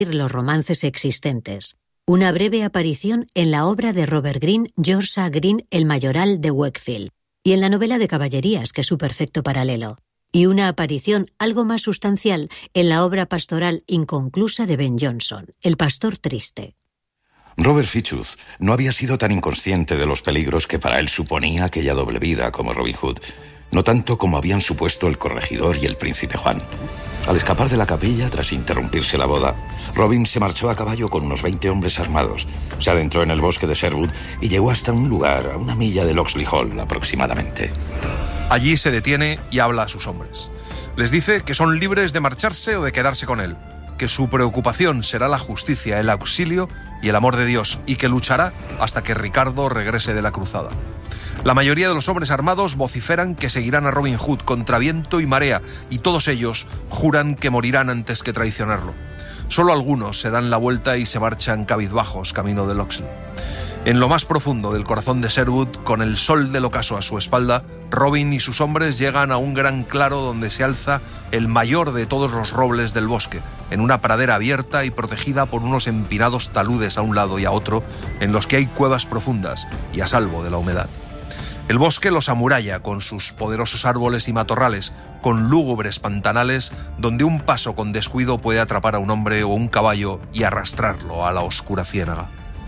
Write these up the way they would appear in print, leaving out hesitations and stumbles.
los romances existentes. Una breve aparición en la obra de Robert Greene, George A. Greene, El mayoral de Wakefield, y en la novela de caballerías, que es su perfecto paralelo. Y una aparición algo más sustancial en la obra pastoral inconclusa de Ben Jonson, El pastor triste. Robert Fitzhugh no había sido tan inconsciente de los peligros que para él suponía aquella doble vida como Robin Hood, no tanto como habían supuesto el corregidor y el príncipe Juan. Al escapar de la capilla, tras interrumpirse la boda, Robin se marchó a caballo con unos 20 hombres armados, se adentró en el bosque de Sherwood y llegó hasta un lugar a 1 milla de Locksley Hall aproximadamente. Allí se detiene y habla a sus hombres. Les dice que son libres de marcharse o de quedarse con él, que su preocupación será la justicia, el auxilio y el amor de Dios, y que luchará hasta que Ricardo regrese de la cruzada. La mayoría de los hombres armados vociferan que seguirán a Robin Hood contra viento y marea, y todos ellos juran que morirán antes que traicionarlo. Solo algunos se dan la vuelta y se marchan cabizbajos camino de Locksley. En lo más profundo del corazón de Sherwood, con el sol del ocaso a su espalda, Robin y sus hombres llegan a un gran claro donde se alza el mayor de todos los robles del bosque, en una pradera abierta y protegida por unos empinados taludes a un lado y a otro, en los que hay cuevas profundas y a salvo de la humedad. El bosque los amuralla con sus poderosos árboles y matorrales, con lúgubres pantanales donde un paso con descuido puede atrapar a un hombre o un caballo y arrastrarlo a la oscura ciénaga.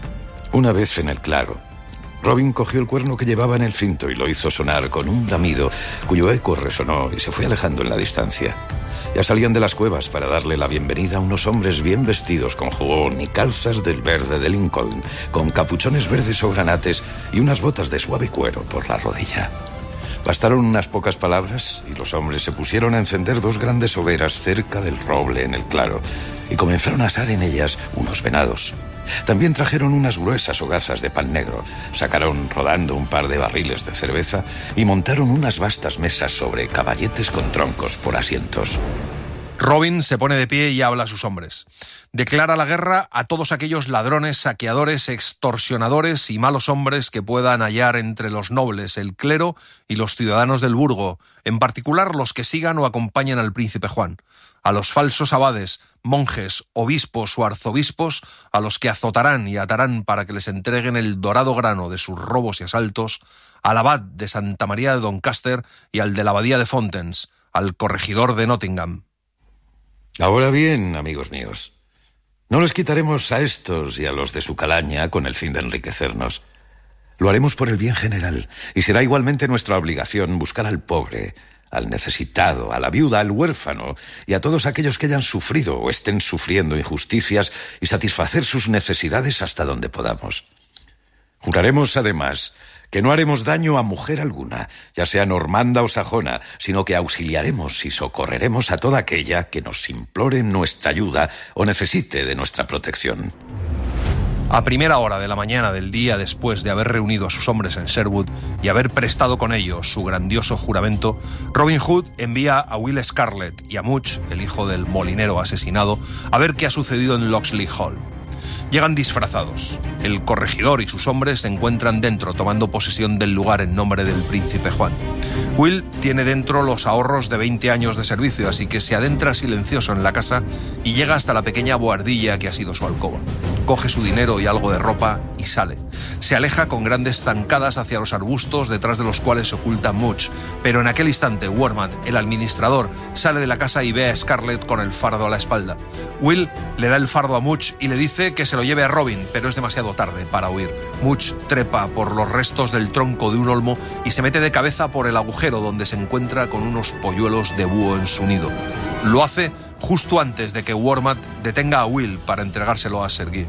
Una vez en el claro, Robin cogió el cuerno que llevaba en el cinto y lo hizo sonar con un bramido cuyo eco resonó y se fue alejando en la distancia. Ya salían de las cuevas para darle la bienvenida a unos hombres bien vestidos con jubón y calzas del verde de Lincoln, con capuchones verdes o granates y unas botas de suave cuero por la rodilla. Bastaron unas pocas palabras y los hombres se pusieron a encender 2 grandes hogueras cerca del roble en el claro y comenzaron a asar en ellas unos venados. También trajeron unas gruesas hogazas de pan negro, sacaron rodando un par de barriles de cerveza y montaron unas vastas mesas sobre caballetes con troncos por asientos. Robin se pone de pie y habla a sus hombres. Declara la guerra a todos aquellos ladrones, saqueadores, extorsionadores y malos hombres que puedan hallar entre los nobles, el clero y los ciudadanos del burgo, en particular los que sigan o acompañen al príncipe Juan. A los falsos abades, monjes, obispos o arzobispos, a los que azotarán y atarán para que les entreguen el dorado grano de sus robos y asaltos, al abad de Santa María de Doncaster y al de la abadía de Fountains, al corregidor de Nottingham. Ahora bien, amigos míos, no les quitaremos a estos y a los de su calaña con el fin de enriquecernos. Lo haremos por el bien general y será igualmente nuestra obligación buscar al pobre, al necesitado, a la viuda, al huérfano y a todos aquellos que hayan sufrido o estén sufriendo injusticias y satisfacer sus necesidades hasta donde podamos. Juraremos, además, que no haremos daño a mujer alguna, ya sea normanda o sajona, sino que auxiliaremos y socorreremos a toda aquella que nos implore nuestra ayuda o necesite de nuestra protección. A primera hora de la mañana del día después de haber reunido a sus hombres en Sherwood y haber prestado con ellos su grandioso juramento, Robin Hood envía a Will Scarlet y a Much, el hijo del molinero asesinado, a ver qué ha sucedido en Locksley Hall. Llegan disfrazados. El corregidor y sus hombres se encuentran dentro, tomando posesión del lugar en nombre del príncipe Juan. Will tiene dentro los ahorros de 20 años de servicio, así que se adentra silencioso en la casa y llega hasta la pequeña bohardilla que ha sido su alcoba. Coge su dinero y algo de ropa y sale. Se aleja con grandes zancadas hacia los arbustos detrás de los cuales se oculta Much, pero en aquel instante Wormat, el administrador, sale de la casa y ve a Scarlett con el fardo a la espalda. Will le da el fardo a Much y le dice que se lo lleve a Robin, pero es demasiado tarde para huir. Much trepa por los restos del tronco de un olmo y se mete de cabeza por el agujero donde se encuentra con unos polluelos de búho en su nido. Lo hace justo antes de que Wormat detenga a Will para entregárselo a Sir Guy.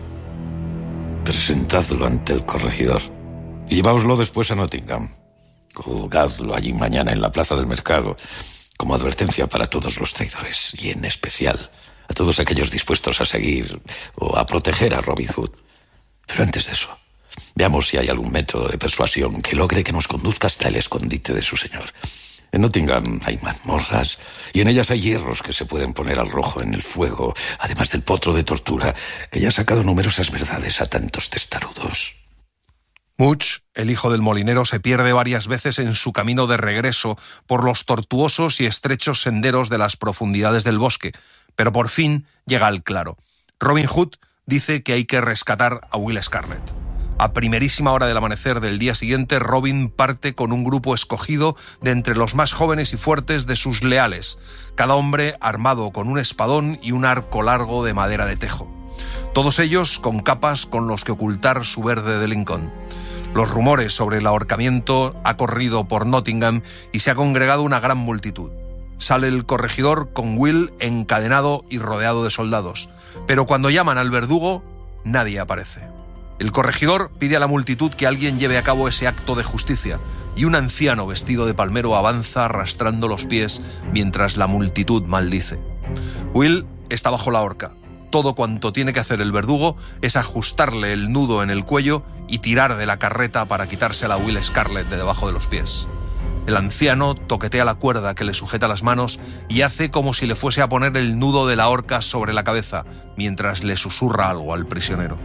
Presentadlo ante el corregidor y lleváoslo después a Nottingham. Colgadlo allí mañana en la plaza del mercado como advertencia para todos los traidores y en especial a todos aquellos dispuestos a seguir o a proteger a Robin Hood. Pero antes de eso, veamos si hay algún método de persuasión que logre que nos conduzca hasta el escondite de su señor. En Nottingham hay mazmorras y en ellas hay hierros que se pueden poner al rojo en el fuego, además del potro de tortura que ya ha sacado numerosas verdades a tantos testarudos. Much, el hijo del molinero, se pierde varias veces en su camino de regreso por los tortuosos y estrechos senderos de las profundidades del bosque, pero por fin llega al claro. Robin Hood dice que hay que rescatar a Will Scarlet. A primerísima hora del amanecer del día siguiente, Robin parte con un grupo escogido de entre los más jóvenes y fuertes de sus leales, cada hombre armado con un espadón y un arco largo de madera de tejo. Todos ellos con capas con los que ocultar su verde de Lincoln. Los rumores sobre el ahorcamiento ha corrido por Nottingham y se ha congregado una gran multitud. Sale el corregidor con Will encadenado y rodeado de soldados, pero cuando llaman al verdugo, nadie aparece. El corregidor pide a la multitud que alguien lleve a cabo ese acto de justicia, y un anciano vestido de palmero avanza arrastrando los pies mientras la multitud maldice. Will está bajo la horca. Todo cuanto tiene que hacer el verdugo es ajustarle el nudo en el cuello y tirar de la carreta para quitársela a Will Scarlet de debajo de los pies. El anciano toquetea la cuerda que le sujeta las manos y hace como si le fuese a poner el nudo de la horca sobre la cabeza, mientras le susurra algo al prisionero.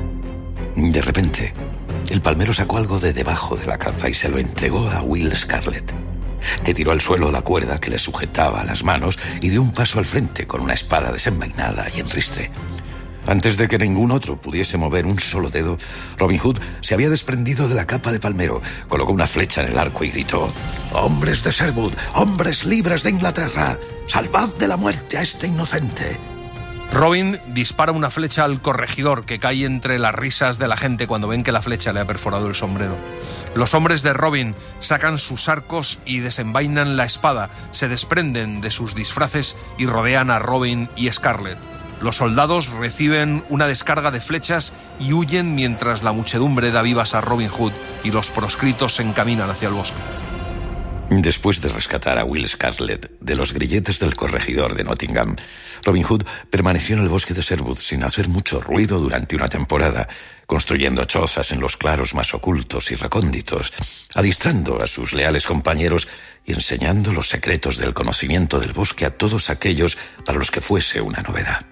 De repente, el palmero sacó algo de debajo de la capa y se lo entregó a Will Scarlet, que tiró al suelo la cuerda que le sujetaba las manos y dio un paso al frente con una espada desenvainada y en ristre. Antes de que ningún otro pudiese mover un solo dedo, Robin Hood se había desprendido de la capa de palmero, colocó una flecha en el arco y gritó: «¡Hombres de Sherwood, hombres libres de Inglaterra, salvad de la muerte a este inocente!». Robin dispara una flecha al corregidor, que cae entre las risas de la gente cuando ven que la flecha le ha perforado el sombrero. Los hombres de Robin sacan sus arcos y desenvainan la espada, se desprenden de sus disfraces y rodean a Robin y Scarlet. Los soldados reciben una descarga de flechas y huyen mientras la muchedumbre da vivas a Robin Hood y los proscritos se encaminan hacia el bosque. Después de rescatar a Will Scarlet de los grilletes del corregidor de Nottingham, Robin Hood permaneció en el bosque de Sherwood sin hacer mucho ruido durante una temporada, construyendo chozas en los claros más ocultos y recónditos, adiestrando a sus leales compañeros y enseñando los secretos del conocimiento del bosque a todos aquellos para los que fuese una novedad.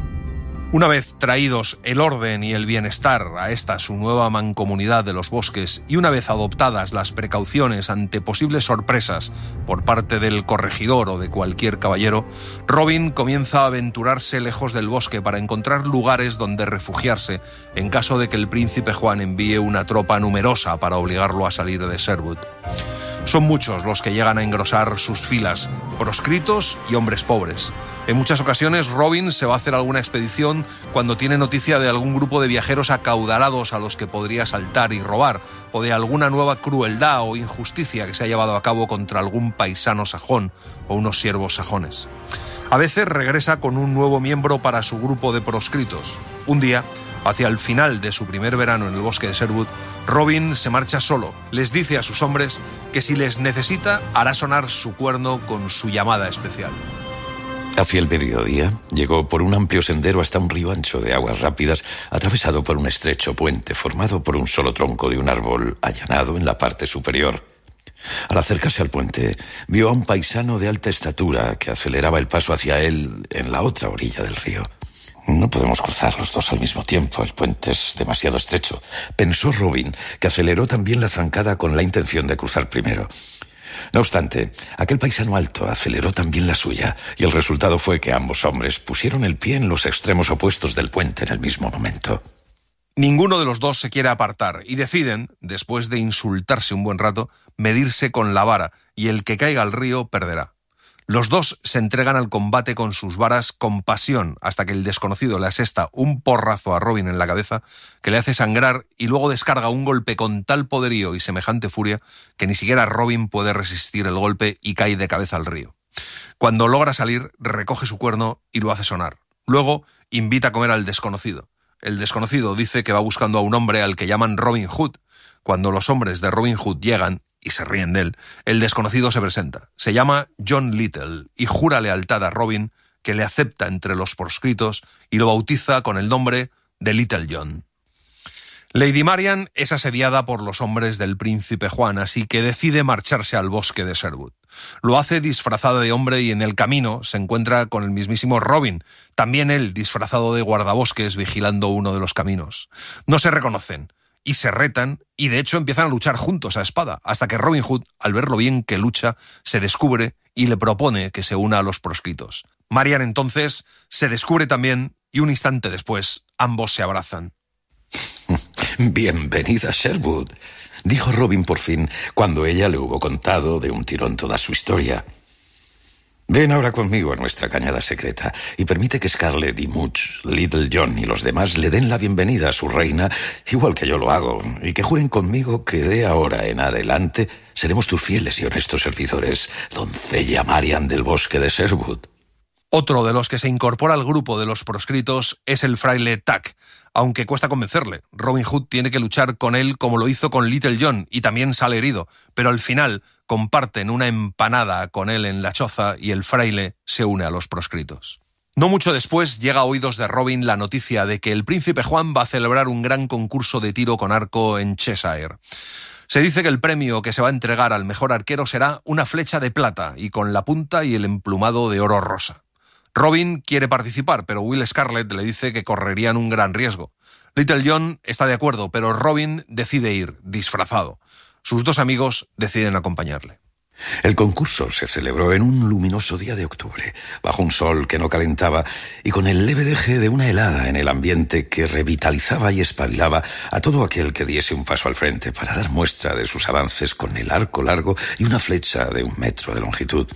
Una vez traídos el orden y el bienestar a esta su nueva mancomunidad de los bosques y una vez adoptadas las precauciones ante posibles sorpresas por parte del corregidor o de cualquier caballero, Robin comienza a aventurarse lejos del bosque para encontrar lugares donde refugiarse en caso de que el príncipe Juan envíe una tropa numerosa para obligarlo a salir de Sherwood. Son muchos los que llegan a engrosar sus filas, proscritos y hombres pobres. En muchas ocasiones Robin se va a hacer alguna expedición cuando tiene noticia de algún grupo de viajeros acaudalados a los que podría asaltar y robar, o de alguna nueva crueldad o injusticia que se ha llevado a cabo contra algún paisano sajón o unos siervos sajones. A veces regresa con un nuevo miembro para su grupo de proscritos. Un día, hacia el final de su primer verano en el bosque de Sherwood, Robin se marcha solo. Les dice a sus hombres que si les necesita hará sonar su cuerno con su llamada especial. Hacia el mediodía, llegó por un amplio sendero hasta un río ancho de aguas rápidas, atravesado por un estrecho puente formado por un solo tronco de un árbol allanado en la parte superior. Al acercarse al puente, vio a un paisano de alta estatura que aceleraba el paso hacia él en la otra orilla del río. «No podemos cruzar los dos al mismo tiempo, el puente es demasiado estrecho», pensó Robin, que aceleró también la zancada con la intención de cruzar primero. No obstante, aquel paisano alto aceleró también la suya, y el resultado fue que ambos hombres pusieron el pie en los extremos opuestos del puente en el mismo momento. Ninguno de los dos se quiere apartar, y deciden, después de insultarse un buen rato, medirse con la vara, y el que caiga al río perderá. Los dos se entregan al combate con sus varas con pasión hasta que el desconocido le asesta un porrazo a Robin en la cabeza que le hace sangrar y luego descarga un golpe con tal poderío y semejante furia que ni siquiera Robin puede resistir el golpe y cae de cabeza al río. Cuando logra salir, recoge su cuerno y lo hace sonar. Luego invita a comer al desconocido. El desconocido dice que va buscando a un hombre al que llaman Robin Hood. Cuando los hombres de Robin Hood llegan y se ríen de él, el desconocido se presenta. Se llama John Little y jura lealtad a Robin, que le acepta entre los proscritos y lo bautiza con el nombre de Little John. Lady Marian es asediada por los hombres del príncipe Juan, así que decide marcharse al bosque de Sherwood. Lo hace disfrazada de hombre y en el camino se encuentra con el mismísimo Robin, también él disfrazado de guardabosques vigilando uno de los caminos. No se reconocen y se retan, y de hecho empiezan a luchar juntos a espada, hasta que Robin Hood, al ver lo bien que lucha, se descubre y le propone que se una a los proscritos. Marian entonces se descubre también y un instante después ambos se abrazan. «Bienvenida, Sherwood», dijo Robin por fin, cuando ella le hubo contado de un tirón toda su historia. «Ven ahora conmigo a nuestra cañada secreta y permite que Scarlett y Much, Little John y los demás le den la bienvenida a su reina, igual que yo lo hago, y que juren conmigo que de ahora en adelante seremos tus fieles y honestos servidores, doncella Marian del bosque de Sherwood». Otro de los que se incorpora al grupo de los proscritos es el fraile Tuck, aunque cuesta convencerle. Robin Hood tiene que luchar con él como lo hizo con Little John y también sale herido, pero al final comparten una empanada con él en la choza y el fraile se une a los proscritos. No mucho después llega a oídos de Robin la noticia de que el príncipe Juan va a celebrar un gran concurso de tiro con arco en Cheshire. Se dice que el premio que se va a entregar al mejor arquero será una flecha de plata y con la punta y el emplumado de oro rosa. Robin quiere participar, pero Will Scarlett le dice que correrían un gran riesgo. Little John está de acuerdo, pero Robin decide ir, disfrazado. Sus dos amigos deciden acompañarle. El concurso se celebró en un luminoso día de octubre, bajo un sol que no calentaba y con el leve deje de una helada en el ambiente que revitalizaba y espabilaba a todo aquel que diese un paso al frente para dar muestra de sus avances con el arco largo y una flecha de 1 metro de longitud.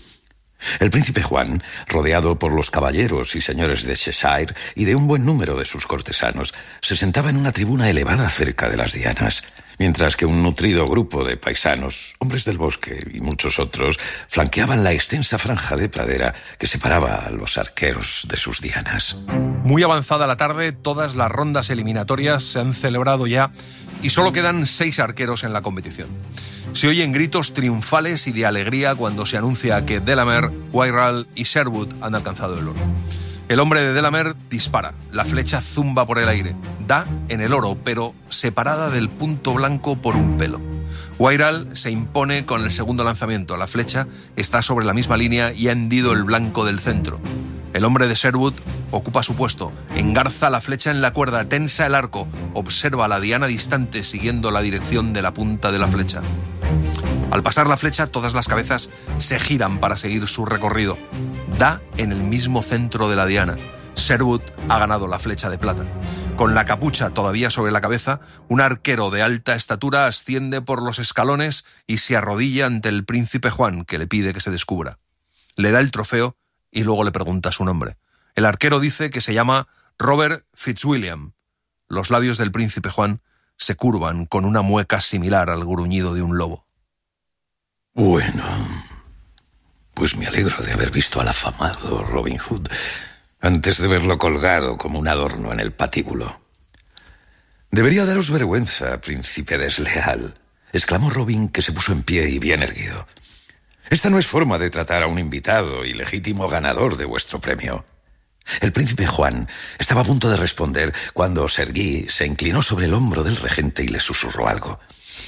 El príncipe Juan, rodeado por los caballeros y señores de Cheshire y de un buen número de sus cortesanos, se sentaba en una tribuna elevada cerca de las dianas, mientras que un nutrido grupo de paisanos, hombres del bosque y muchos otros, flanqueaban la extensa franja de pradera que separaba a los arqueros de sus dianas. Muy avanzada la tarde, todas las rondas eliminatorias se han celebrado ya y solo quedan 6 arqueros en la competición. Se oyen gritos triunfales y de alegría cuando se anuncia que Delamere, Wirral y Sherwood han alcanzado el oro. El hombre de Delamere dispara, la flecha zumba por el aire, da en el oro, pero separada del punto blanco por un pelo. Wirral se impone con el segundo lanzamiento, la flecha está sobre la misma línea y ha hendido el blanco del centro. El hombre de Sherwood ocupa su puesto, engarza la flecha en la cuerda, tensa el arco, observa la diana distante siguiendo la dirección de la punta de la flecha. Al pasar la flecha, todas las cabezas se giran para seguir su recorrido. Da en el mismo centro de la diana. Sherwood ha ganado la flecha de plata. Con la capucha todavía sobre la cabeza, un arquero de alta estatura asciende por los escalones y se arrodilla ante el príncipe Juan, que le pide que se descubra. Le da el trofeo y luego le pregunta su nombre. El arquero dice que se llama Robert Fitzwilliam. Los labios del príncipe Juan se curvan con una mueca similar al gruñido de un lobo. Bueno, pues me alegro de haber visto al afamado Robin Hood antes de verlo colgado como un adorno en el patíbulo. «Debería daros vergüenza, príncipe desleal», exclamó Robin, que se puso en pie y bien erguido. «Esta no es forma de tratar a un invitado y legítimo ganador de vuestro premio». El príncipe Juan estaba a punto de responder cuando Sir Guy se inclinó sobre el hombro del regente y le susurró algo.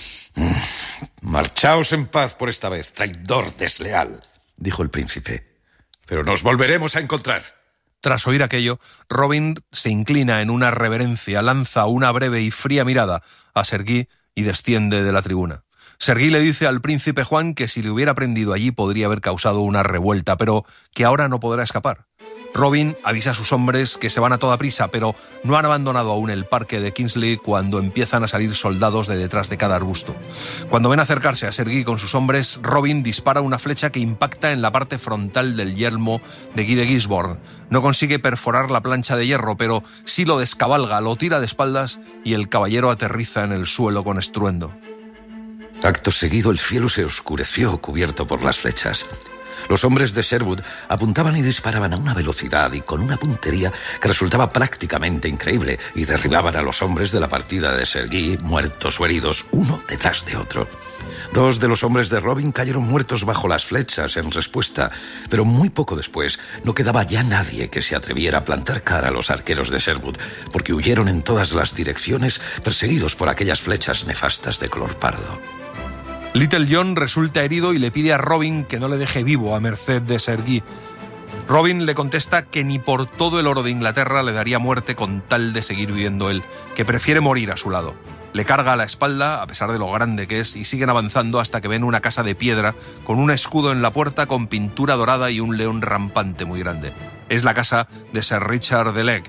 «Marchaos en paz por esta vez, traidor desleal», dijo el príncipe. «Pero nos volveremos a encontrar». Tras oír aquello, Robin se inclina en una reverencia, lanza una breve y fría mirada a Sir Guy y desciende de la tribuna. Sir Guy le dice al príncipe Juan que si le hubiera prendido allí podría haber causado una revuelta, pero que ahora no podrá escapar. Robin avisa a sus hombres que se van a toda prisa, pero no han abandonado aún el parque de Kingsley cuando empiezan a salir soldados de detrás de cada arbusto. Cuando ven acercarse a Sir Guy con sus hombres, Robin dispara una flecha que impacta en la parte frontal del yelmo de Guy de Gisborne. No consigue perforar la plancha de hierro, pero sí lo descabalga, lo tira de espaldas y el caballero aterriza en el suelo con estruendo. Acto seguido, el cielo se oscureció cubierto por las flechas. Los hombres de Sherwood apuntaban y disparaban a una velocidad y con una puntería que resultaba prácticamente increíble y derribaban a los hombres de la partida de Sir Guy, muertos o heridos, uno detrás de otro. 2 de los hombres de Robin cayeron muertos bajo las flechas en respuesta, pero muy poco después no quedaba ya nadie que se atreviera a plantar cara a los arqueros de Sherwood, porque huyeron en todas las direcciones perseguidos por aquellas flechas nefastas de color pardo. Little John resulta herido y le pide a Robin que no le deje vivo a merced de Sir Guy. Robin le contesta que ni por todo el oro de Inglaterra le daría muerte con tal de seguir viviendo él, que prefiere morir a su lado. Le carga a la espalda, a pesar de lo grande que es, y siguen avanzando hasta que ven una casa de piedra con un escudo en la puerta con pintura dorada y un león rampante muy grande. Es la casa de Sir Richard de Legge.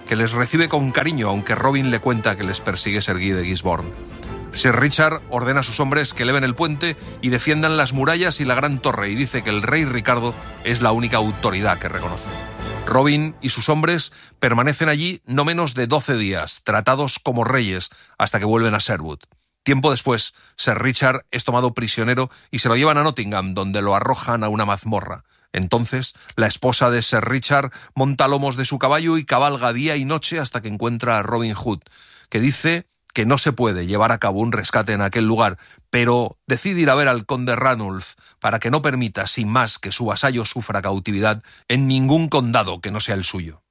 que les recibe con cariño, aunque Robin le cuenta que les persigue Ser Guy de Gisborne. Sir Richard ordena a sus hombres que eleven el puente y defiendan las murallas y la gran torre, y dice que el rey Ricardo es la única autoridad que reconoce. Robin y sus hombres permanecen allí no menos de 12 días, tratados como reyes, hasta que vuelven a Sherwood. Tiempo después, Sir Richard es tomado prisionero y se lo llevan a Nottingham, donde lo arrojan a una mazmorra. Entonces, la esposa de Sir Richard monta lomos de su caballo y cabalga día y noche hasta que encuentra a Robin Hood, que dice que no se puede llevar a cabo un rescate en aquel lugar, pero decide ir a ver al conde Ranulf para que no permita, sin más, que su vasallo sufra cautividad en ningún condado que no sea el suyo.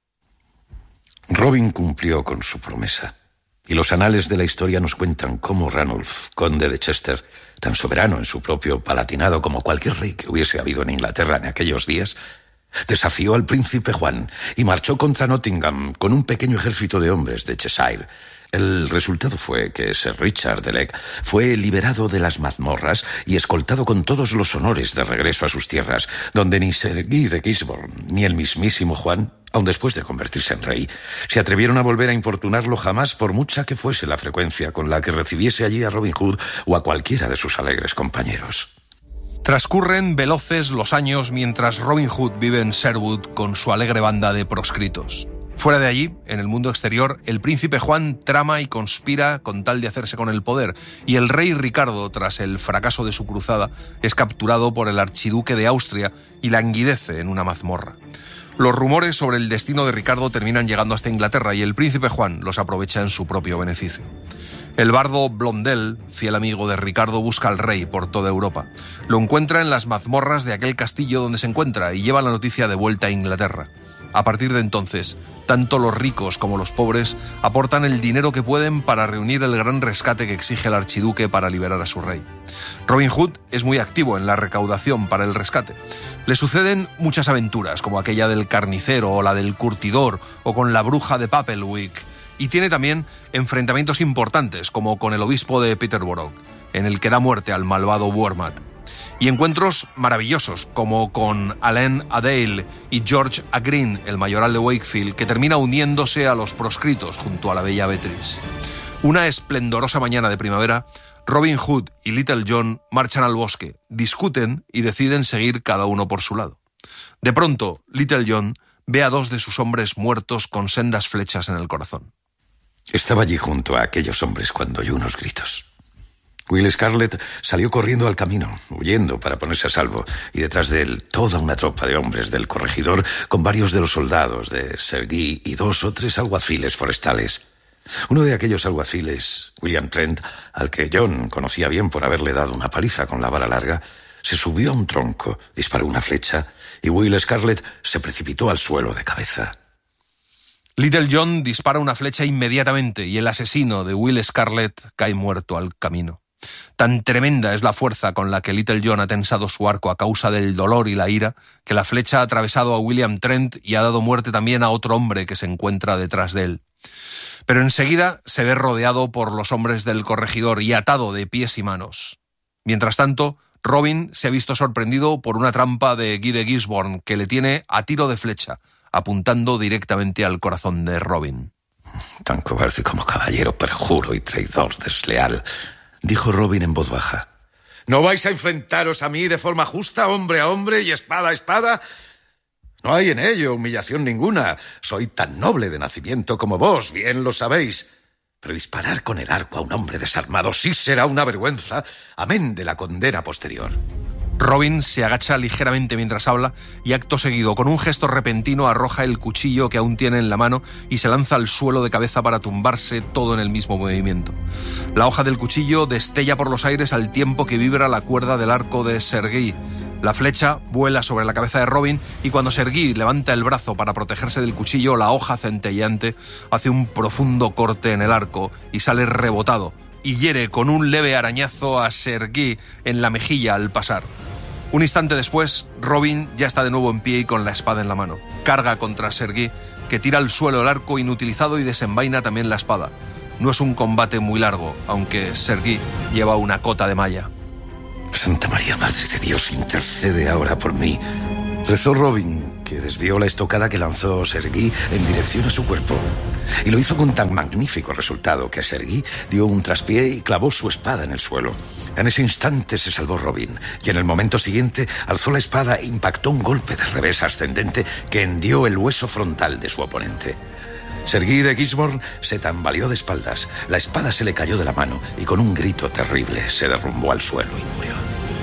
Robin cumplió con su promesa, y los anales de la historia nos cuentan cómo Ranulf, conde de Chester, tan soberano en su propio palatinado como cualquier rey que hubiese habido en Inglaterra en aquellos días, desafió al príncipe Juan y marchó contra Nottingham con un pequeño ejército de hombres de Cheshire. El resultado fue que Sir Richard de Lec fue liberado de las mazmorras y escoltado con todos los honores de regreso a sus tierras, donde ni Ser Guy de Gisborne ni el mismísimo Juan, aun después de convertirse en rey, se atrevieron a volver a importunarlo jamás, por mucha que fuese la frecuencia con la que recibiese allí a Robin Hood o a cualquiera de sus alegres compañeros. Transcurren veloces los años mientras Robin Hood vive en Sherwood con su alegre banda de proscritos. Fuera de allí, en el mundo exterior, el príncipe Juan trama y conspira con tal de hacerse con el poder, y el rey Ricardo, tras el fracaso de su cruzada, es capturado por el archiduque de Austria y languidece en una mazmorra. Los rumores sobre el destino de Ricardo terminan llegando hasta Inglaterra y el príncipe Juan los aprovecha en su propio beneficio. El bardo Blondel, fiel amigo de Ricardo, busca al rey por toda Europa. Lo encuentra en las mazmorras de aquel castillo donde se encuentra y lleva la noticia de vuelta a Inglaterra. A partir de entonces, tanto los ricos como los pobres aportan el dinero que pueden para reunir el gran rescate que exige el archiduque para liberar a su rey. Robin Hood es muy activo en la recaudación para el rescate. Le suceden muchas aventuras, como aquella del carnicero o la del curtidor o con la bruja de Papelwick, y tiene también enfrentamientos importantes, como con el obispo de Peterborough, en el que da muerte al malvado Wormat. Y encuentros maravillosos, como con Alain Adale y George Agreen, el mayoral de Wakefield, que termina uniéndose a los proscritos junto a la bella Beatrice. Una esplendorosa mañana de primavera, Robin Hood y Little John marchan al bosque, discuten y deciden seguir cada uno por su lado. De pronto, Little John ve a 2 de sus hombres muertos con sendas flechas en el corazón. Estaba allí junto a aquellos hombres cuando oyó unos gritos. Will Scarlet salió corriendo al camino, huyendo para ponerse a salvo, y detrás de él toda una tropa de hombres del corregidor con varios de los soldados de Ser Guy y 2 o 3 alguaciles forestales. Uno de aquellos alguaciles, William Trent, al que John conocía bien por haberle dado una paliza con la vara larga, se subió a un tronco, disparó una flecha y Will Scarlet se precipitó al suelo de cabeza. Little John dispara una flecha inmediatamente y el asesino de Will Scarlet cae muerto al camino. Tan tremenda es la fuerza con la que Little John ha tensado su arco a causa del dolor y la ira, que la flecha ha atravesado a William Trent y ha dado muerte también a otro hombre que se encuentra detrás de él. Pero enseguida se ve rodeado por los hombres del corregidor y atado de pies y manos. Mientras tanto, Robin se ha visto sorprendido por una trampa de Guy de Gisborne que le tiene a tiro de flecha, apuntando directamente al corazón de Robin. Tan cobarde como caballero, perjuro y traidor desleal, dijo Robin en voz baja. ¿No vais a enfrentaros a mí de forma justa, hombre a hombre y espada a espada? No hay en ello humillación ninguna. Soy tan noble de nacimiento como vos, bien lo sabéis. Pero disparar con el arco a un hombre desarmado sí será una vergüenza, amén de la condena posterior. Robin se agacha ligeramente mientras habla y acto seguido, con un gesto repentino, arroja el cuchillo que aún tiene en la mano y se lanza al suelo de cabeza para tumbarse todo en el mismo movimiento. La hoja del cuchillo destella por los aires al tiempo que vibra la cuerda del arco de Ser Guy. La flecha vuela sobre la cabeza de Robin y cuando Ser Guy levanta el brazo para protegerse del cuchillo, la hoja centelleante hace un profundo corte en el arco y sale rebotado y hiere con un leve arañazo a Ser Guy en la mejilla al pasar. Un instante después, Robin ya está de nuevo en pie y con la espada en la mano. Carga contra Ser Guy, que tira al suelo el arco inutilizado y desenvaina también la espada. No es un combate muy largo, aunque Ser Guy lleva una cota de malla. Santa María, Madre de Dios, intercede ahora por mí, Rezó Robin, que desvió la estocada que lanzó Sergi en dirección a su cuerpo. Y lo hizo con tan magnífico resultado que Sergi dio un traspié y clavó su espada en el suelo. En ese instante se salvó Robin, y en el momento siguiente alzó la espada e impactó un golpe de revés ascendente que hendió el hueso frontal de su oponente. Sergi de Gisborne se tambaleó de espaldas, la espada se le cayó de la mano y con un grito terrible se derrumbó al suelo y murió.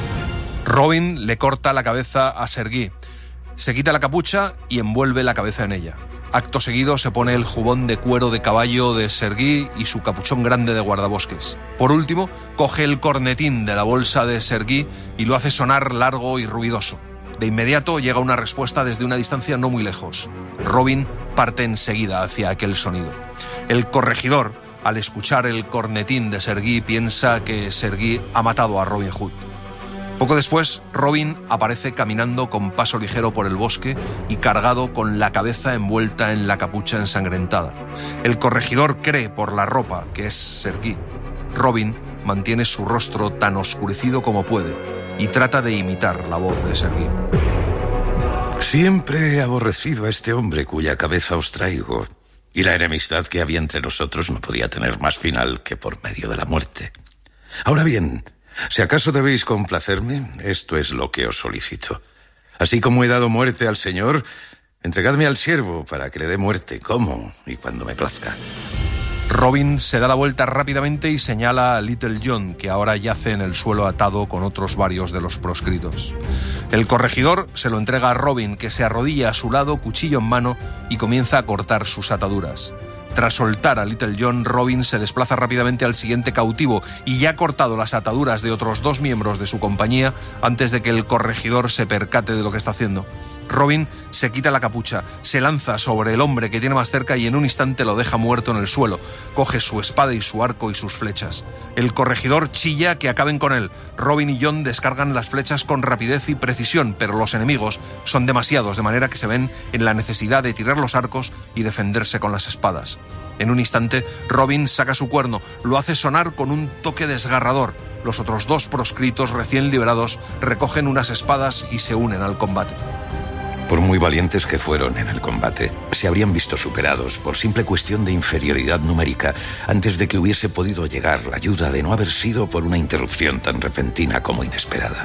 Robin le corta la cabeza a Sergi. Se quita la capucha y envuelve la cabeza en ella. Acto seguido se pone el jubón de cuero de caballo de Sergi y su capuchón grande de guardabosques. Por último, coge el cornetín de la bolsa de Sergi y lo hace sonar largo y ruidoso. De inmediato llega una respuesta desde una distancia no muy lejos. Robin parte enseguida hacia aquel sonido. El corregidor, al escuchar el cornetín de Sergi, piensa que Sergi ha matado a Robin Hood. Poco después, Robin aparece caminando con paso ligero por el bosque y cargado con la cabeza envuelta en la capucha ensangrentada. El corregidor cree por la ropa que es Sergi. Robin mantiene su rostro tan oscurecido como puede y trata de imitar la voz de Sergi. Siempre he aborrecido a este hombre cuya cabeza os traigo, y la enemistad que había entre nosotros no podía tener más final que por medio de la muerte. Ahora bien, si acaso debéis complacerme, esto es lo que os solicito. Así como he dado muerte al Señor, entregadme al siervo para que le dé muerte, como y cuando me plazca. Robin se da la vuelta rápidamente y señala a Little John, que ahora yace en el suelo atado con otros varios de los proscritos. El corregidor se lo entrega a Robin, que se arrodilla a su lado, cuchillo en mano, y comienza a cortar sus ataduras. Tras soltar a Little John, Robin se desplaza rápidamente al siguiente cautivo y ya ha cortado las ataduras de otros 2 miembros de su compañía antes de que el corregidor se percate de lo que está haciendo. Robin se quita la capucha, se lanza sobre el hombre que tiene más cerca y en un instante lo deja muerto en el suelo. Coge su espada y su arco y sus flechas. El corregidor chilla que acaben con él. Robin y John descargan las flechas con rapidez y precisión, pero los enemigos son demasiados, de manera que se ven en la necesidad de tirar los arcos y defenderse con las espadas. En un instante, Robin saca su cuerno, lo hace sonar con un toque desgarrador. Los otros 2 proscritos recién liberados recogen unas espadas y se unen al combate. Por muy valientes que fueron en el combate, se habrían visto superados por simple cuestión de inferioridad numérica antes de que hubiese podido llegar la ayuda de no haber sido por una interrupción tan repentina como inesperada.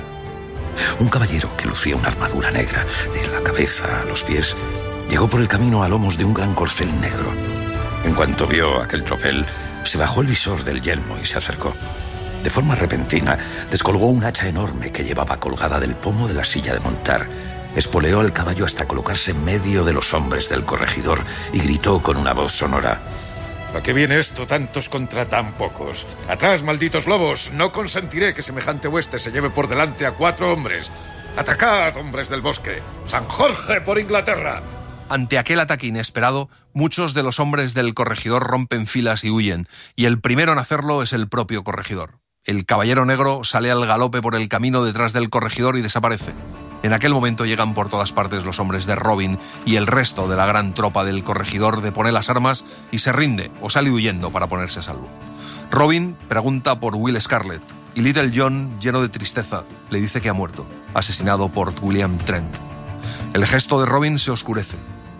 Un caballero que lucía una armadura negra de la cabeza a los pies llegó por el camino a lomos de un gran corcel negro. En cuanto vio aquel tropel, se bajó el visor del yelmo y se acercó. De forma repentina, descolgó un hacha enorme que llevaba colgada del pomo de la silla de montar. Espoleó al caballo hasta colocarse en medio de los hombres del corregidor y gritó con una voz sonora: ¿a qué viene esto, tantos contra tan pocos? ¡Atrás, malditos lobos! No consentiré que semejante hueste se lleve por delante a 4 hombres. ¡Atacad, hombres del bosque! ¡San Jorge por Inglaterra! Ante aquel ataque inesperado, muchos de los hombres del corregidor rompen filas y huyen, y el primero en hacerlo es el propio corregidor. El caballero negro sale al galope por el camino detrás del corregidor y desaparece. En aquel momento llegan por todas partes los hombres de Robin y el resto de la gran tropa del corregidor depone las armas y se rinde o sale huyendo para ponerse a salvo. Robin pregunta por Will Scarlet y Little John, lleno de tristeza, le dice que ha muerto, asesinado por William Trent. El gesto de Robin se oscurece.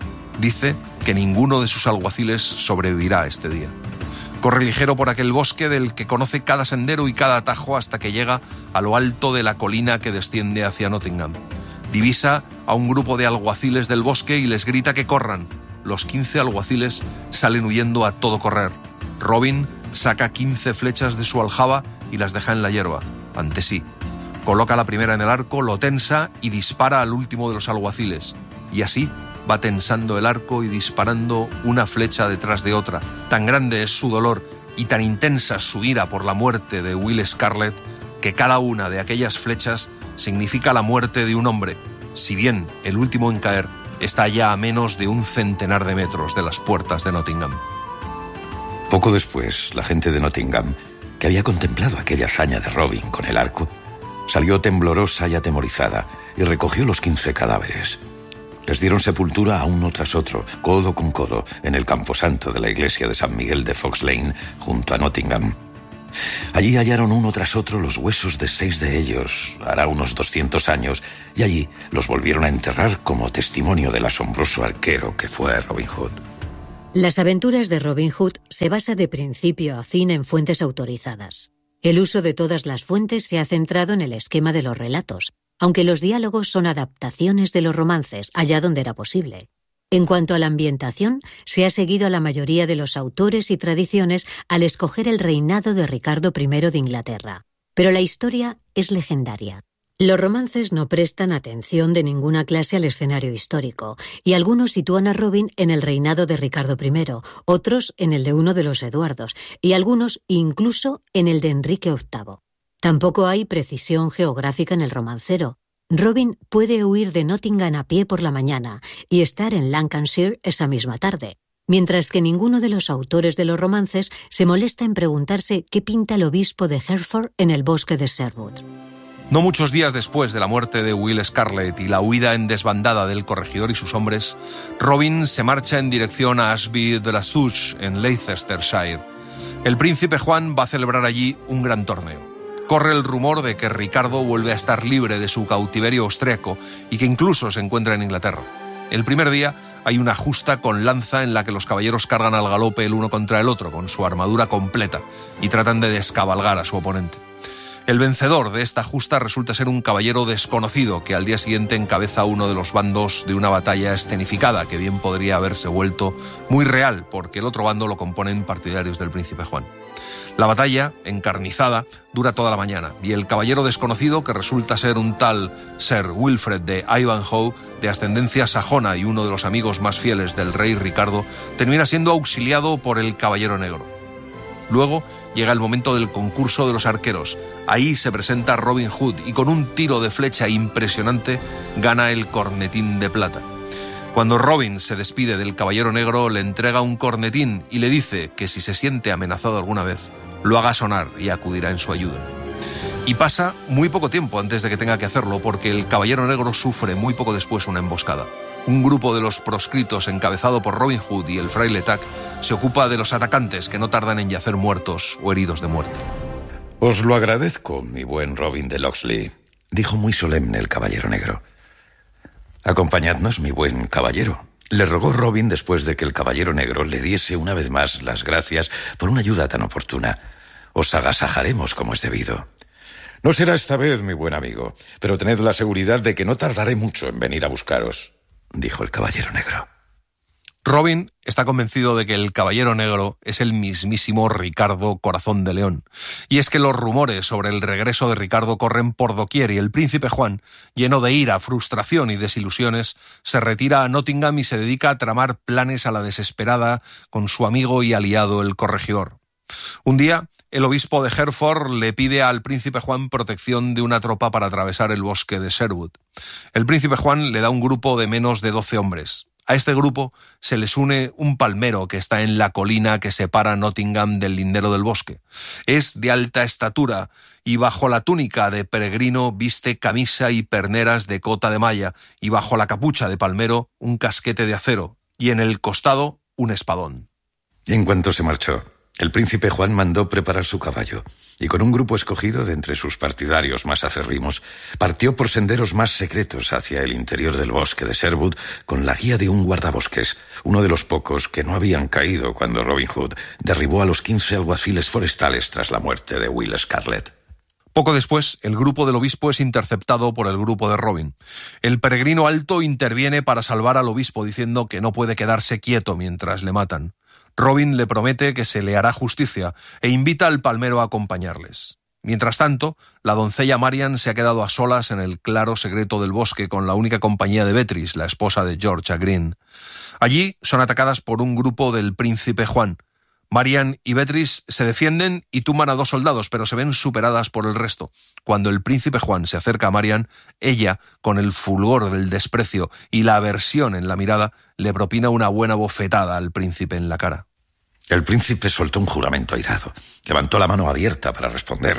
Dice que ninguno de sus alguaciles sobrevivirá este día. Corre ligero por aquel bosque del que conoce cada sendero y cada atajo hasta que llega a lo alto de la colina que desciende hacia Nottingham. Divisa a un grupo de alguaciles del bosque y les grita que corran. Los 15 alguaciles salen huyendo a todo correr. Robin saca 15 flechas de su aljaba y las deja en la hierba, ante sí. Coloca la primera en el arco, lo tensa y dispara al último de los alguaciles. Y así va tensando el arco y disparando una flecha detrás de otra. Tan grande es su dolor y tan intensa su ira por la muerte de Will Scarlet que cada una de aquellas flechas significa la muerte de un hombre, si bien el último en caer está ya a menos de 1 centenar de metros de las puertas de Nottingham. Poco después, la gente de Nottingham, que había contemplado aquella hazaña de Robin con el arco, salió temblorosa y atemorizada y recogió los 15 cadáveres. Les dieron sepultura a uno tras otro, codo con codo, en el camposanto de la iglesia de San Miguel de Fox Lane, junto a Nottingham. Allí hallaron uno tras otro los huesos de 6 de ellos, hará unos 200 años, y allí los volvieron a enterrar como testimonio del asombroso arquero que fue Robin Hood. Las aventuras de Robin Hood se basa de principio a fin en fuentes autorizadas. El uso de todas las fuentes se ha centrado en el esquema de los relatos, aunque los diálogos son adaptaciones de los romances, allá donde era posible. En cuanto a la ambientación, se ha seguido a la mayoría de los autores y tradiciones al escoger el reinado de Ricardo I de Inglaterra. Pero la historia es legendaria. Los romances no prestan atención de ninguna clase al escenario histórico, y algunos sitúan a Robin en el reinado de Ricardo I, otros en el de uno de los Eduardos, y algunos incluso en el de Enrique VIII. Tampoco hay precisión geográfica en el romancero. Robin puede huir de Nottingham a pie por la mañana y estar en Lancashire esa misma tarde, mientras que ninguno de los autores de los romances se molesta en preguntarse qué pinta el obispo de Hereford en el bosque de Sherwood. No muchos días después de la muerte de Will Scarlet y la huida en desbandada del corregidor y sus hombres, Robin se marcha en dirección a Ashby de la Suche, en Leicestershire. El príncipe Juan va a celebrar allí un gran torneo. Corre el rumor de que Ricardo vuelve a estar libre de su cautiverio austriaco y que incluso se encuentra en Inglaterra. El primer día hay una justa con lanza en la que los caballeros cargan al galope el uno contra el otro con su armadura completa y tratan de descabalgar a su oponente. El vencedor de esta justa resulta ser un caballero desconocido que al día siguiente encabeza uno de los bandos de una batalla escenificada que bien podría haberse vuelto muy real porque el otro bando lo componen partidarios del príncipe Juan. La batalla, encarnizada, dura toda la mañana y el caballero desconocido, que resulta ser un tal Sir Wilfred de Ivanhoe, de ascendencia sajona y uno de los amigos más fieles del rey Ricardo, termina siendo auxiliado por el caballero negro. Luego llega el momento del concurso de los arqueros. Ahí se presenta Robin Hood y con un tiro de flecha impresionante gana el cornetín de plata. Cuando Robin se despide del caballero negro, le entrega un cornetín y le dice que si se siente amenazado alguna vez, lo haga sonar y acudirá en su ayuda. Y pasa muy poco tiempo antes de que tenga que hacerlo, porque el caballero negro sufre muy poco después una emboscada. Un grupo de los proscritos, encabezado por Robin Hood y el fraile Tuck, se ocupa de los atacantes que no tardan en yacer muertos o heridos de muerte. Os lo agradezco, mi buen Robin de Locksley, dijo muy solemne el caballero negro. Acompañadnos, mi buen caballero, le rogó Robin después de que el caballero negro le diese una vez más las gracias por una ayuda tan oportuna. Os agasajaremos como es debido. No será esta vez, mi buen amigo, pero tened la seguridad de que no tardaré mucho en venir a buscaros, dijo el caballero negro. Robin está convencido de que el caballero negro es el mismísimo Ricardo Corazón de León. Y es que los rumores sobre el regreso de Ricardo corren por doquier y el príncipe Juan, lleno de ira, frustración y desilusiones, se retira a Nottingham y se dedica a tramar planes a la desesperada con su amigo y aliado el corregidor. Un día, el obispo de Hereford le pide al príncipe Juan protección de una tropa para atravesar el bosque de Sherwood. El príncipe Juan le da un grupo de menos de 12 hombres. A este grupo se les une un palmero que está en la colina que separa Nottingham del lindero del bosque. Es de alta estatura y bajo la túnica de peregrino viste camisa y perneras de cota de malla y bajo la capucha de palmero un casquete de acero y en el costado un espadón. En cuanto se marchó, el príncipe Juan mandó preparar su caballo y con un grupo escogido de entre sus partidarios más acérrimos, partió por senderos más secretos hacia el interior del bosque de Sherwood con la guía de un guardabosques, uno de los pocos que no habían caído cuando Robin Hood derribó a los 15 alguaciles forestales tras la muerte de Will Scarlet. Poco después, el grupo del obispo es interceptado por el grupo de Robin. El peregrino alto interviene para salvar al obispo diciendo que no puede quedarse quieto mientras le matan. Robin le promete que se le hará justicia e invita al palmero a acompañarles. Mientras tanto, la doncella Marian se ha quedado a solas en el claro secreto del bosque con la única compañía de Beatrice, la esposa de George Green. Allí son atacadas por un grupo del príncipe Juan. Marian y Beatrice se defienden y tumban a 2 soldados, pero se ven superadas por el resto. Cuando el príncipe Juan se acerca a Marian, ella, con el fulgor del desprecio y la aversión en la mirada, le propina una buena bofetada al príncipe en la cara. El príncipe soltó un juramento airado, levantó la mano abierta para responder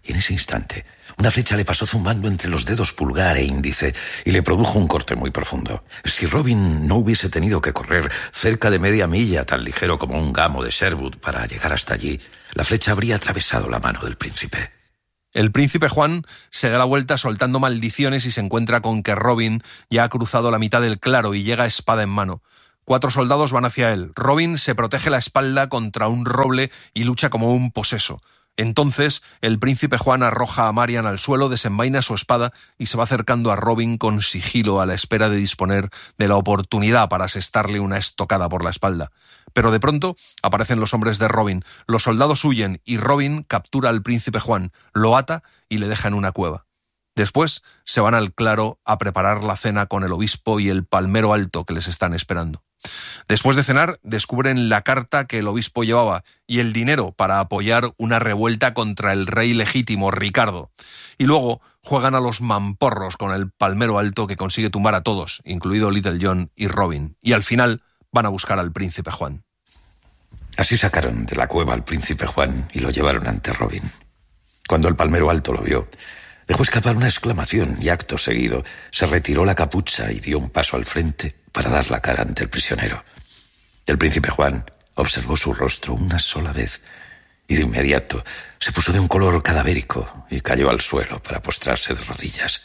Y en ese instante, una flecha le pasó zumbando entre los dedos pulgar e índice y le produjo un corte muy profundo. Si Robin no hubiese tenido que correr cerca de media milla, tan ligero como un gamo de Sherwood, para llegar hasta allí, la flecha habría atravesado la mano del príncipe. El príncipe Juan se da la vuelta soltando maldiciones y se encuentra con que Robin ya ha cruzado la mitad del claro y llega espada en mano. 4 soldados van hacia él. Robin se protege la espalda contra un roble y lucha como un poseso. Entonces, el príncipe Juan arroja a Marian al suelo, desenvaina su espada y se va acercando a Robin con sigilo a la espera de disponer de la oportunidad para asestarle una estocada por la espalda. Pero de pronto aparecen los hombres de Robin, los soldados huyen y Robin captura al príncipe Juan, lo ata y le deja en una cueva. Después se van al claro a preparar la cena con el obispo y el palmero alto que les están esperando. Después de cenar, descubren la carta que el obispo llevaba y el dinero para apoyar una revuelta contra el rey legítimo, Ricardo. Y luego juegan a los mamporros con el palmero alto que consigue tumbar a todos, incluido Little John y Robin. Y al final van a buscar al príncipe Juan. Así sacaron de la cueva al príncipe Juan y lo llevaron ante Robin. Cuando el palmero alto lo vio, dejó escapar una exclamación y acto seguido se retiró la capucha y dio un paso al frente para dar la cara ante el prisionero. El príncipe Juan observó su rostro una sola vez y de inmediato se puso de un color cadavérico y cayó al suelo para postrarse de rodillas.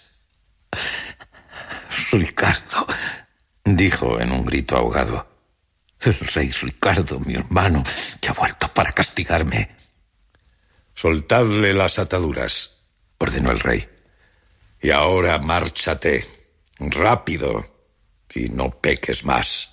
«Ricardo», dijo en un grito ahogado. «El rey Ricardo, mi hermano, que ha vuelto para castigarme». «Soltadle las ataduras», ordenó el rey. «Y ahora márchate, rápido, y no peques más».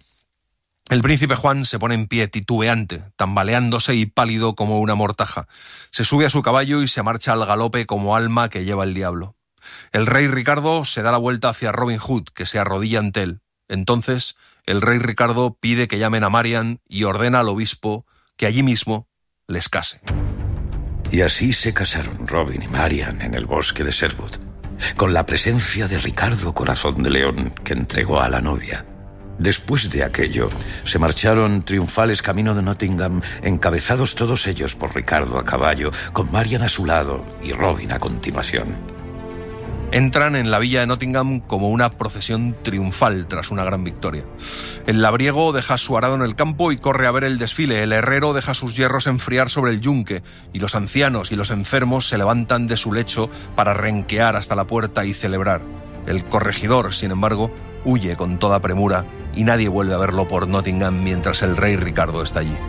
El príncipe Juan se pone en pie titubeante, tambaleándose y pálido como una mortaja. Se sube a su caballo y se marcha al galope como alma que lleva el diablo. El rey Ricardo se da la vuelta hacia Robin Hood, que se arrodilla ante él. Entonces, el rey Ricardo pide que llamen a Marian y ordena al obispo que allí mismo les case. Y así se casaron Robin y Marian en el bosque de Sherwood, con la presencia de Ricardo Corazón de León, que entregó a la novia. Después de aquello, se marcharon triunfales camino de Nottingham, encabezados todos ellos por Ricardo a caballo, con Marian a su lado y Robin a continuación. Entran en la villa de Nottingham como una procesión triunfal tras una gran victoria. El labriego deja su arado en el campo y corre a ver el desfile. El herrero deja sus hierros enfriar sobre el yunque y los ancianos y los enfermos se levantan de su lecho para renquear hasta la puerta y celebrar. El corregidor, sin embargo, huye con toda premura y nadie vuelve a verlo por Nottingham mientras el rey Ricardo está allí.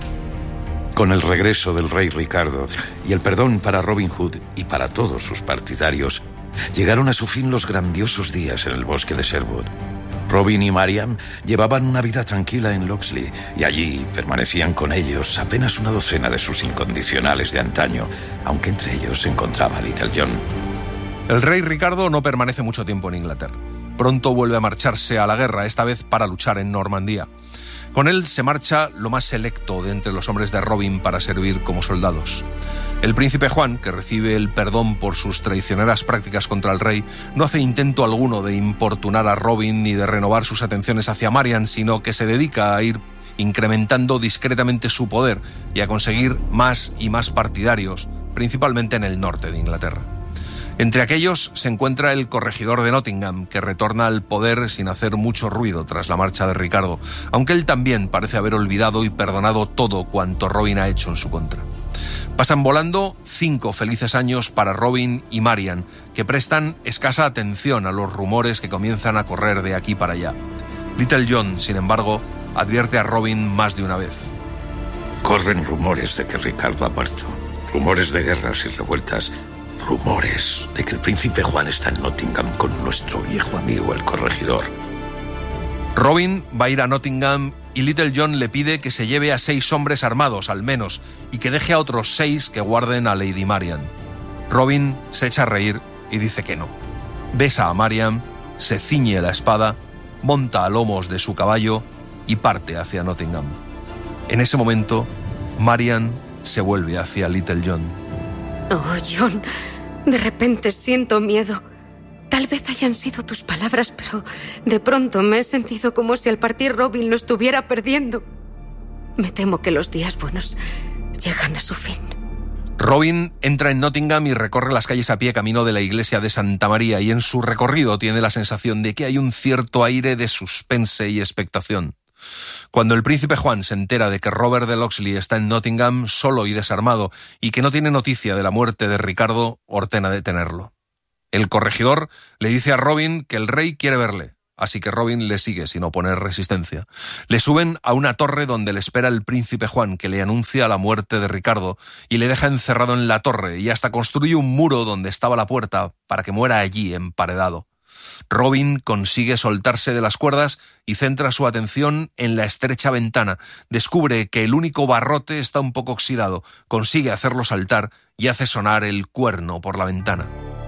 Con el regreso del rey Ricardo y el perdón para Robin Hood y para todos sus partidarios, llegaron a su fin los grandiosos días en el bosque de Sherwood. Robin y Marian llevaban una vida tranquila en Locksley y allí permanecían con ellos apenas una docena de sus incondicionales de antaño, aunque entre ellos se encontraba Little John. El rey Ricardo no permanece mucho tiempo en Inglaterra. Pronto vuelve a marcharse a la guerra, esta vez para luchar en Normandía. Con él se marcha lo más selecto de entre los hombres de Robin para servir como soldados. El príncipe Juan, que recibe el perdón por sus traicioneras prácticas contra el rey, no hace intento alguno de importunar a Robin ni de renovar sus atenciones hacia Marian, sino que se dedica a ir incrementando discretamente su poder y a conseguir más y más partidarios, principalmente en el norte de Inglaterra. Entre aquellos se encuentra el corregidor de Nottingham, que retorna al poder sin hacer mucho ruido tras la marcha de Ricardo, aunque él también parece haber olvidado y perdonado todo cuanto Robin ha hecho en su contra. Pasan volando 5 felices años para Robin y Marian, que prestan escasa atención a los rumores que comienzan a correr de aquí para allá. Little John, sin embargo, advierte a Robin más de una vez. Corren rumores de que Ricardo ha muerto, rumores de guerras y revueltas, rumores de que el príncipe Juan está en Nottingham con nuestro viejo amigo el corregidor. Robin va a ir a Nottingham y Little John le pide que se lleve a 6 hombres armados, al menos, y que deje a otros 6 que guarden a Lady Marian. Robin se echa a reír y dice que no. Besa a Marian, se ciñe la espada, monta a lomos de su caballo y parte hacia Nottingham. En ese momento, Marian se vuelve hacia Little John. Oh, John, de repente siento miedo. Tal vez hayan sido tus palabras, pero de pronto me he sentido como si al partir Robin lo estuviera perdiendo. Me temo que los días buenos llegan a su fin. Robin entra en Nottingham y recorre las calles a pie camino de la iglesia de Santa María, y en su recorrido tiene la sensación de que hay un cierto aire de suspense y expectación. Cuando el príncipe Juan se entera de que Robert de Locksley está en Nottingham solo y desarmado y que no tiene noticia de la muerte de Ricardo, ordena detenerlo. El corregidor le dice a Robin que el rey quiere verle, así que Robin le sigue sin oponer resistencia. Le suben a una torre donde le espera el príncipe Juan, que le anuncia la muerte de Ricardo y le deja encerrado en la torre, y hasta construye un muro donde estaba la puerta para que muera allí emparedado. Robin consigue soltarse de las cuerdas y centra su atención en la estrecha ventana. Descubre que el único barrote está un poco oxidado, consigue hacerlo saltar y hace sonar el cuerno por la ventana.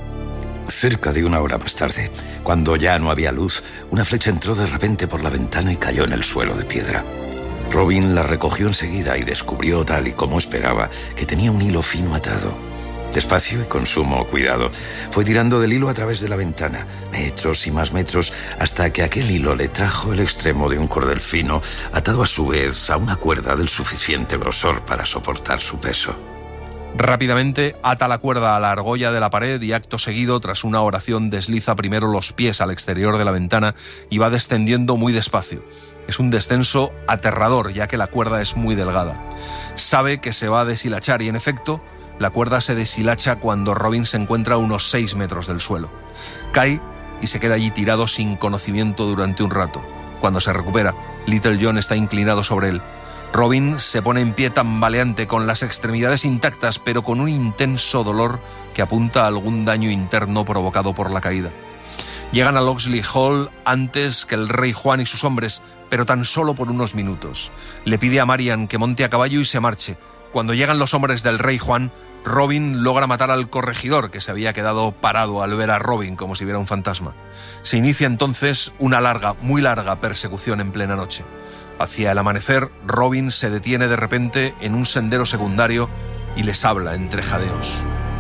Cerca de 1 hora más tarde, cuando ya no había luz, una flecha entró de repente por la ventana y cayó en el suelo de piedra. Robin la recogió enseguida y descubrió, tal y como esperaba, que tenía un hilo fino atado. Despacio y con sumo cuidado, fue tirando del hilo a través de la ventana, metros y más metros, hasta que aquel hilo le trajo el extremo de un cordel fino, atado a su vez a una cuerda del suficiente grosor para soportar su peso. Rápidamente ata la cuerda a la argolla de la pared y acto seguido, tras una oración, desliza primero los pies al exterior de la ventana y va descendiendo muy despacio. Es un descenso aterrador, ya que la cuerda es muy delgada. Sabe que se va a deshilachar y, en efecto, la cuerda se deshilacha cuando Robin se encuentra a unos 6 metros del suelo. Cae y se queda allí tirado sin conocimiento durante un rato. Cuando se recupera, Little John está inclinado sobre él. Robin se pone en pie tambaleante, con las extremidades intactas, pero con un intenso dolor que apunta a algún daño interno provocado por la caída. Llegan a Locksley Hall antes que el rey Juan y sus hombres, pero tan solo por unos minutos. Le pide a Marian que monte a caballo y se marche. Cuando llegan los hombres del rey Juan, Robin logra matar al corregidor, que se había quedado parado al ver a Robin como si viera un fantasma. Se inicia entonces una larga, muy larga persecución en plena noche. Hacia el amanecer, Robin se detiene de repente en un sendero secundario y les habla entre jadeos.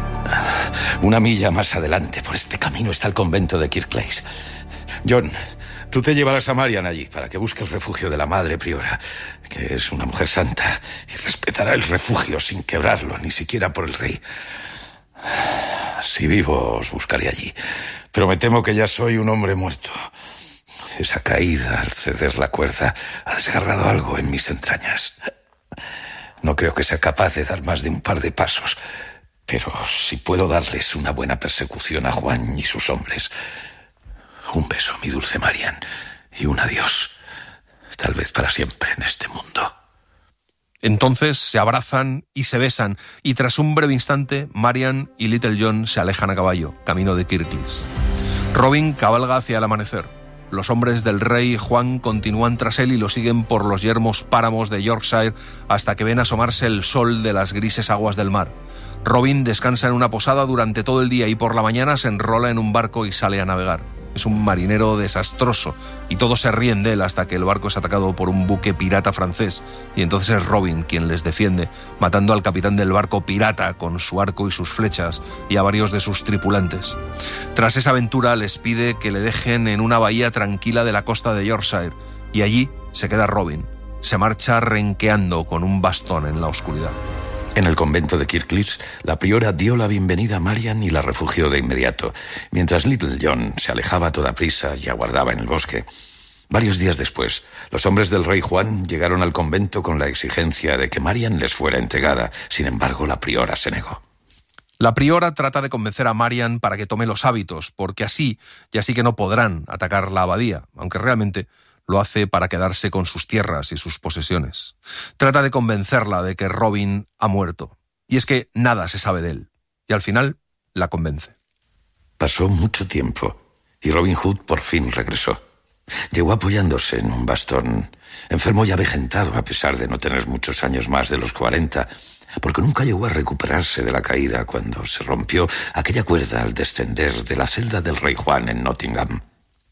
1 milla más adelante, por este camino, está el convento de Kirklees. John, tú te llevarás a Marian allí para que busque el refugio de la madre priora, que es una mujer santa, y respetará el refugio sin quebrarlo, ni siquiera por el rey. Si vivo, os buscaré allí, pero me temo que ya soy un hombre muerto. Esa caída al ceder la cuerda ha desgarrado algo en mis entrañas. No creo que sea capaz de dar más de un par de pasos, pero si puedo darles una buena persecución a Juan y sus hombres. Un beso, mi dulce Marian, y un adiós, tal vez para siempre en este mundo. Entonces se abrazan y se besan, y tras un breve instante, Marian y Little John se alejan a caballo, camino de Kirklees. Robin cabalga hacia el amanecer. Los hombres del rey Juan continúan tras él y lo siguen por los yermos páramos de Yorkshire hasta que ven asomarse el sol de las grises aguas del mar. Robin descansa en una posada durante todo el día y por la mañana se enrola en un barco y sale a navegar. Es un marinero desastroso y todos se ríen de él hasta que el barco es atacado por un buque pirata francés, y entonces es Robin quien les defiende, matando al capitán del barco pirata con su arco y sus flechas y a varios de sus tripulantes. Tras esa aventura les pide que le dejen en una bahía tranquila de la costa de Yorkshire, y allí se queda Robin. Se marcha renqueando con un bastón en la oscuridad. En el convento de Kirklees, la priora dio la bienvenida a Marian y la refugió de inmediato, mientras Little John se alejaba a toda prisa y aguardaba en el bosque. Varios días después, los hombres del rey Juan llegaron al convento con la exigencia de que Marian les fuera entregada. Sin embargo, la priora se negó. La priora trata de convencer a Marian para que tome los hábitos, porque así ya sí que no podrán atacar la abadía, aunque realmente lo hace para quedarse con sus tierras y sus posesiones. Trata de convencerla de que Robin ha muerto. Y es que nada se sabe de él. Y al final la convence. Pasó mucho tiempo y Robin Hood por fin regresó. Llegó apoyándose en un bastón, enfermo y avejentado a pesar de no tener muchos años más de los 40, porque nunca llegó a recuperarse de la caída cuando se rompió aquella cuerda al descender de la celda del rey Juan en Nottingham.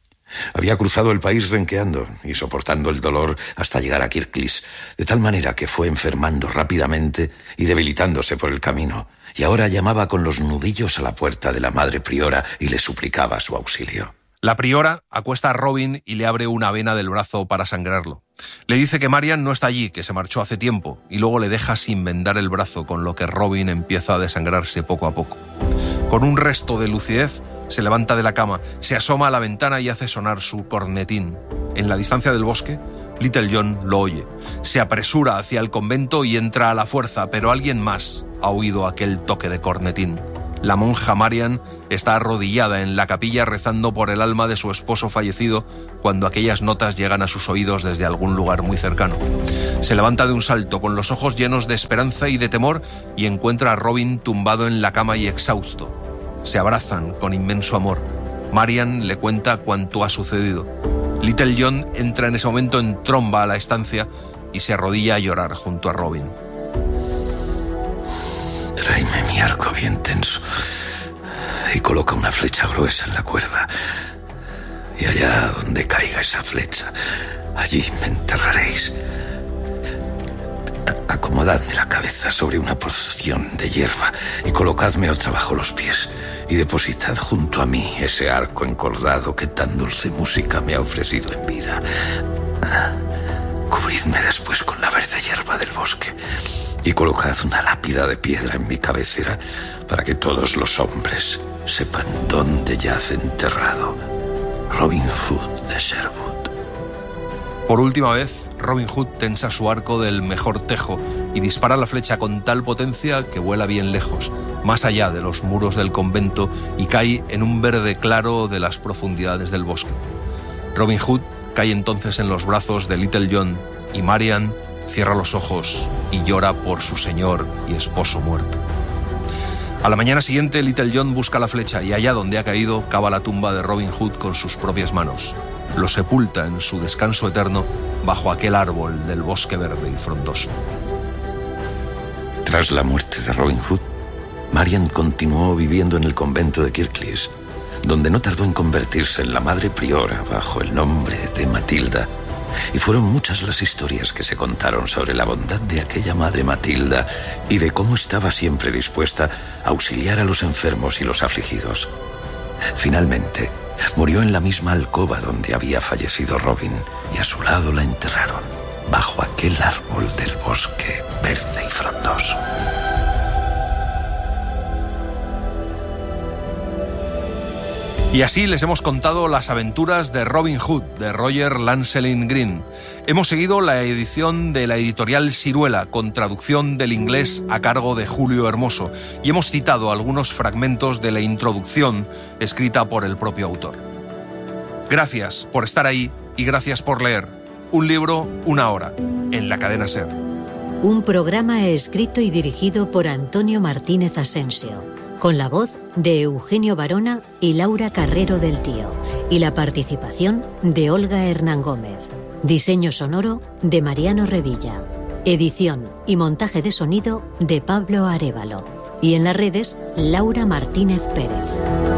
Había cruzado el país renqueando y soportando el dolor hasta llegar a Kirklees, de tal manera que fue enfermando rápidamente y debilitándose por el camino, y ahora llamaba con los nudillos a la puerta de la madre priora y le suplicaba su auxilio. La priora acuesta a Robin y le abre una vena del brazo para sangrarlo. Le dice que Marian no está allí, que se marchó hace tiempo, y luego le deja sin vendar el brazo, con lo que Robin empieza a desangrarse poco a poco. Con un resto de lucidez, se levanta de la cama, se asoma a la ventana y hace sonar su cornetín. En la distancia del bosque, Little John lo oye. Se apresura hacia el convento y entra a la fuerza, pero alguien más ha oído aquel toque de cornetín. La monja Marian está arrodillada en la capilla rezando por el alma de su esposo fallecido cuando aquellas notas llegan a sus oídos desde algún lugar muy cercano. Se levanta de un salto con los ojos llenos de esperanza y de temor y encuentra a Robin tumbado en la cama y exhausto. Se abrazan con inmenso amor. Marian le cuenta cuanto ha sucedido. Little John entra en ese momento en tromba a la estancia y se arrodilla a llorar junto a Robin. Tráeme mi arco bien tenso y coloca una flecha gruesa en la cuerda. Y allá donde caiga esa flecha, allí me enterraréis. Acomodadme la cabeza sobre una porción de hierba y colocadme otra bajo los pies. Y depositad junto a mí ese arco encordado que tan dulce música me ha ofrecido en vida. Cubridme después con la verde hierba del bosque y colocad una lápida de piedra en mi cabecera para que todos los hombres sepan dónde yace enterrado Robin Hood de Sherwood. Por última vez, Robin Hood tensa su arco del mejor tejo y dispara la flecha con tal potencia que vuela bien lejos, más allá de los muros del convento, y cae en un verde claro de las profundidades del bosque. Robin Hood cae entonces en los brazos de Little John y Marian cierra los ojos y llora por su señor y esposo muerto. A la mañana siguiente, Little John busca la flecha y allá donde ha caído cava la tumba de Robin Hood con sus propias manos. Lo sepulta en su descanso eterno bajo aquel árbol del bosque verde y frondoso. Tras la muerte de Robin Hood, Marian continuó viviendo en el convento de Kirklees, donde no tardó en convertirse en la madre priora bajo el nombre de Matilda. Y fueron muchas las historias que se contaron sobre la bondad de aquella madre Matilda y de cómo estaba siempre dispuesta a auxiliar a los enfermos y los afligidos. Finalmente, murió en la misma alcoba donde había fallecido Robin y a su lado la enterraron, bajo aquel árbol del bosque verde y frondoso. Y así les hemos contado las aventuras de Robin Hood, de Roger Lancelin Green. Hemos seguido la edición de la editorial Siruela, con traducción del inglés a cargo de Julio Hermoso, y hemos citado algunos fragmentos de la introducción escrita por el propio autor. Gracias por estar ahí y gracias por leer. Un libro, una hora, en la cadena SER. Un programa escrito y dirigido por Antonio Martínez Asensio, con la voz de Eugenio Barona y Laura Carrero del Tío, y la participación de Olga Hernán Gómez. Diseño sonoro de Mariano Revilla. Edición y montaje de sonido de Pablo Arévalo. Y en las redes, Laura Martínez Pérez.